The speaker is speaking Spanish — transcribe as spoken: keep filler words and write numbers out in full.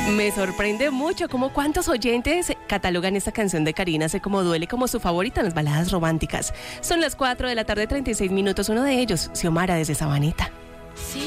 Me sorprende mucho como cuántos oyentes catalogan esta canción de Karina Sé Cómo Duele como su favorita en las baladas románticas. Son las cuatro de la tarde, treinta y seis minutos. Uno de ellos, Xiomara desde Sabaneta. Sí.